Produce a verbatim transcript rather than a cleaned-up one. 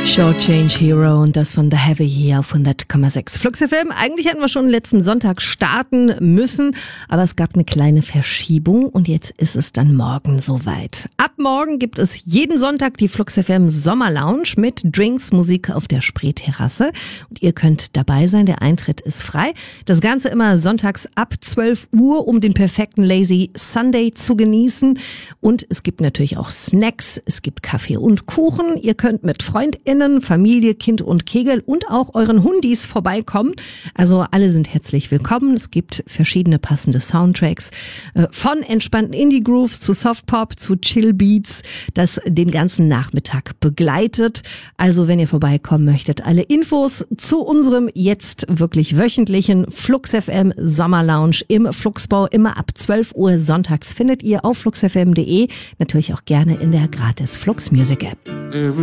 Short Change Hero und das von The Heavy hier auf hundert Komma sechs. Flux F M, eigentlich hätten wir schon letzten Sonntag starten müssen, aber es gab eine kleine Verschiebung und jetzt ist es dann morgen soweit. Ab morgen gibt es jeden Sonntag die Flux F M Sommerlounge mit Drinks, Musik auf der Spreeterrasse und ihr könnt dabei sein, der Eintritt ist frei. Das Ganze immer sonntags ab zwölf Uhr, um den perfekten Lazy Sunday zu genießen und es gibt natürlich auch Snacks, es gibt Kaffee und Kuchen, ihr könnt mit FreundInnen, Familie, Kind und Kegel und auch euren Hundis vorbeikommen. Also alle sind herzlich willkommen. Es gibt verschiedene passende Soundtracks äh, von entspannten Indie-Grooves zu Softpop zu Chill-Beats, das den ganzen Nachmittag begleitet. Also wenn ihr vorbeikommen möchtet, alle Infos zu unserem jetzt wirklich wöchentlichen Flux F M Sommerlounge im Fluxbau immer ab zwölf Uhr sonntags findet ihr auf flux f m punkt de, natürlich auch gerne in der gratis Flux Music App.